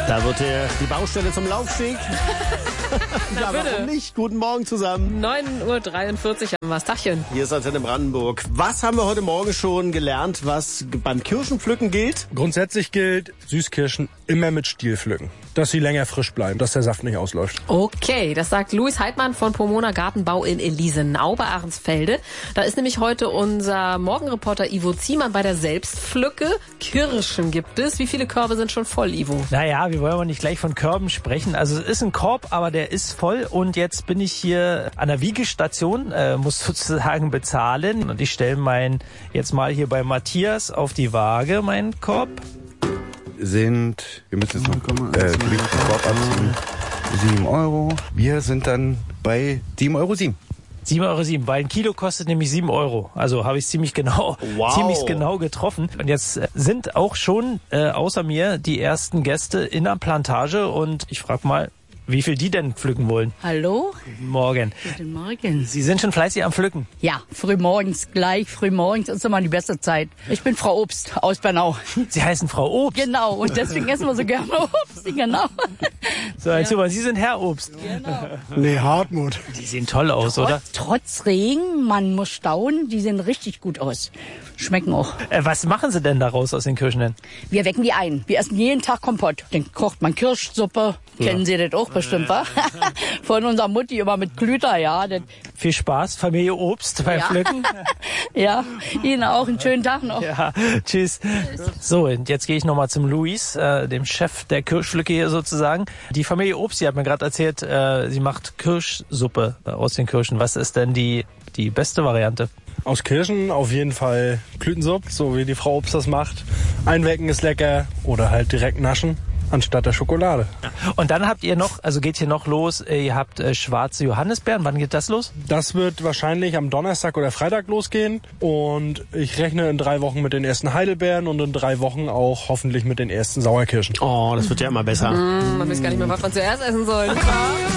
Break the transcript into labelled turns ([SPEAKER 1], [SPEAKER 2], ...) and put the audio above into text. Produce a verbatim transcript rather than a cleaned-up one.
[SPEAKER 1] Da wird der, die Baustelle zum Laufsteg. Ja, warum nicht? Guten Morgen zusammen.
[SPEAKER 2] neun Uhr dreiundvierzig haben wir das Tachchen.
[SPEAKER 1] Hier ist Antenne Brandenburg. Was haben wir heute Morgen schon gelernt, was beim Kirschenpflücken gilt?
[SPEAKER 3] Grundsätzlich gilt, Süßkirschen immer mit Stiel pflücken, dass sie länger frisch bleiben, dass der Saft nicht ausläuft.
[SPEAKER 2] Okay, das sagt Louis Heidmann von Pomona Gartenbau in Elisenau bei Ahrensfelde. Da ist nämlich heute unser Morgenreporter Ivo Ziemann bei der Selbstpflücke. Kirschen gibt es. Wie viele Körbe sind schon voll, Ivo?
[SPEAKER 4] Naja, wir wollen aber nicht gleich von Körben sprechen. Also es ist ein Korb, aber der ist voll. Und jetzt bin ich hier an der Wiegestation, äh, muss sozusagen bezahlen. Und ich stelle meinen jetzt mal hier bei Matthias auf die Waage, meinen Korb.
[SPEAKER 5] Sind, wir müssen jetzt noch äh, den Korb abziehen, sieben Euro. Wir sind dann bei sieben Euro sieben.
[SPEAKER 4] sieben Euro sieben, weil ein Kilo kostet nämlich sieben Euro. Also habe ich es ziemlich genau,
[SPEAKER 1] wow.
[SPEAKER 4] ziemlich genau getroffen. Und jetzt sind auch schon äh, außer mir die ersten Gäste in der Plantage. Und ich frage mal, wie viel die denn pflücken wollen.
[SPEAKER 6] Hallo?
[SPEAKER 4] Guten Morgen.
[SPEAKER 6] Guten Morgen.
[SPEAKER 4] Sie sind schon fleißig am Pflücken?
[SPEAKER 6] Ja, frühmorgens, gleich frühmorgens ist immer die beste Zeit. Ich bin Frau Obst aus Bernau.
[SPEAKER 4] Sie heißen Frau Obst?
[SPEAKER 6] Genau, und deswegen essen wir so gerne Obst, genau.
[SPEAKER 4] So, Herr Zuber, Sie sind Herr Obst.
[SPEAKER 6] Genau.
[SPEAKER 3] Nee, Hartmut.
[SPEAKER 4] Die sehen toll aus,
[SPEAKER 6] Trotz,
[SPEAKER 4] oder?
[SPEAKER 6] trotz Regen, man muss staunen, die sehen richtig gut aus. Schmecken auch.
[SPEAKER 4] Äh, was machen Sie denn daraus aus den Kirschen denn?
[SPEAKER 6] Wir wecken die ein. Wir essen jeden Tag Kompott. Dann kocht man Kirschsuppe. Ja. Kennen Sie das auch bestimmt, wa? Von unserer Mutti immer mit Klüter, ja. Das
[SPEAKER 4] Viel Spaß, Familie Obst beim
[SPEAKER 6] ja.
[SPEAKER 4] Pflücken.
[SPEAKER 6] Ja, Ihnen auch einen schönen Tag noch.
[SPEAKER 4] Ja, tschüss. So, und jetzt gehe ich nochmal zum Luis, äh, dem Chef der Kirschpflücke hier sozusagen. Die Familie Obst, die hat mir gerade erzählt, äh, sie macht Kirschsuppe aus den Kirschen. Was ist denn die, die beste Variante?
[SPEAKER 3] Aus Kirschen auf jeden Fall Blütensuppe, so wie die Frau Obst das macht. Einwecken ist lecker oder halt direkt naschen. Anstatt der Schokolade.
[SPEAKER 4] Und dann habt ihr noch, also geht hier noch los, ihr habt äh, schwarze Johannisbeeren. Wann geht das los?
[SPEAKER 3] Das wird wahrscheinlich am Donnerstag oder Freitag losgehen. Und ich rechne in drei Wochen mit den ersten Heidelbeeren und in drei Wochen auch hoffentlich mit den ersten Sauerkirschen.
[SPEAKER 1] Oh, das wird ja immer besser.
[SPEAKER 2] Mm, man weiß gar nicht mehr, was man zuerst essen soll.